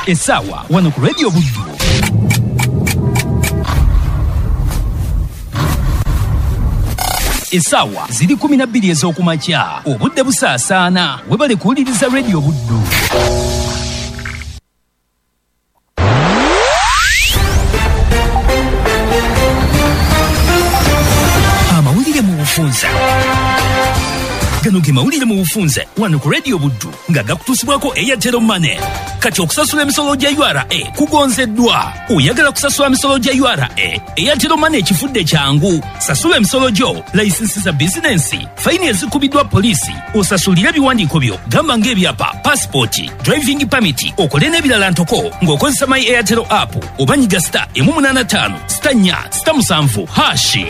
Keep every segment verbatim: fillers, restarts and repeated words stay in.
Essaawa wano ku Radio Buddu. Essaawa ziri kumi na bbiri ez'okumakya. Obudde busaasaana. Webale kuwuliriza Radio Buddu. Amawulire mu bufunze. Gano ge mawulire mu bufunze wano ku Radio Buddu nga gakutuusibwako Airtel Money. Kati okusasula emisolo gya U R A kugonzeddwa. Oyagala kusasula emisolo gya U R A, Airtel Money ekifudde kyangu. Sasula emisolo gyo, layisinsi za bizinensi, fayini ezikubiddwa poliisi, osasulire ebiwandiiko byo, gamba ng'ebyapa, passport, driving permit, okole n'ebirala ntoko ng'okozesa My Airtel app oba nyiga star emu munaana ttaano star nnya star musanvu hashi.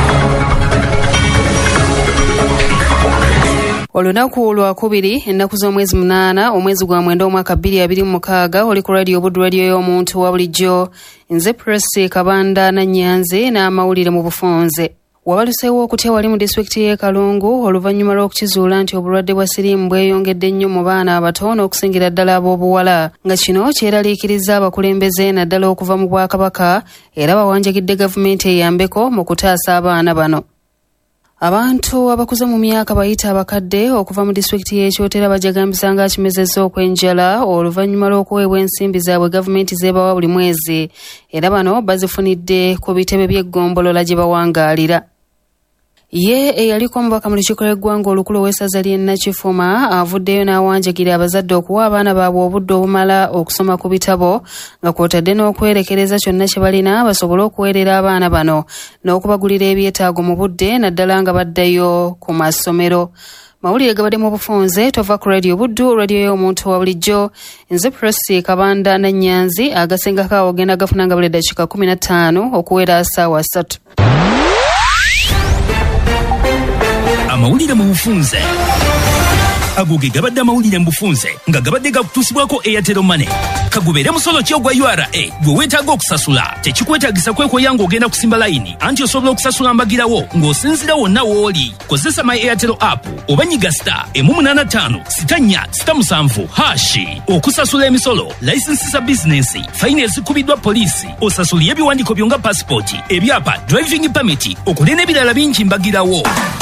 Olunaku lwakubiri ennaku z'omwezi munaana omwezi gwa mwenda omwaka bbiri abiri mu mukaaga oli ku Radio Buddu, radio y'omuntu wa bulijjo. Nze Presi Kabanda Nanyanzi n'amawulire mu bufunze. Wabaluseewo okutya wali mu disitulikiti y'e Kalungu oluvannyuma lw'okukizuula nti obulwadde bwa siriimu bweyongedde nnyo mu baana abato n'okusingira ddala ab'obuwala, nga kino kyeraliikiriza abakulembeze naddala okuva mu Bwakabaka era bawanjagidde gavumenti eyambeko mu kutaasa abaana bano. Abantu abakuze mu myaka bayita abakadde okuva mu disitulikiti y'Ekyotera bajagambisa nga kimezezza okwenjala oluvannyuma lw'okuweebwa ensimbi zaabwe gavumenti zeebawa buli mwezi, era bano bazifunidde ku bitebe by'eggombolola gye bawangaalira. Ye eyaliko omubaka mu lukiiko lw'eggwanga olukulu w'essaza ly'e Nakifuma avuddeyo n'awanjagira abazadde okuwa abaana baabwe obudde obumala okusoma ku bitabo nga kw'otadde n'okwerekereza kyonna kye balina basobole okuweerera abaana bano n'okubagulira ebyetaago mu budde naddala nga baddayo ku masomero. Mawulire gabadde mu bufunze tova ku Radio Buddu, radio y'omuntu wa bulijjo. Nze Presi Kabanda Nanyanzi agasengako awo genda gafuna nga buli ddakiika kumi na ttaano okuwera ssaawa ssatu. Amawulire mu bufunze. Ago ge gabadde amawulire mu bufunze nga gabadde gakutuusibwako Airtel Money. Kagubeere musolo ki ogwa U R A gwe weetaaga okusasula. Tekikwetaagisa kwekoya ng'ogenda kusimba layini anti osobola okusasula mbagirawo ng'osinzira wonna w'oli. Kozesa My Airtel app oba nyiga star emu munaana ttaano sita nnya sita musanvu hashi. Okusasula emisolo, layisinsi za bizinensi, fayini ezikubiddwa poliisi, osasulira ebiwandiiko byo nga passport, ebyapa, driving permit, okole n'ebirala bingi mbagirawo.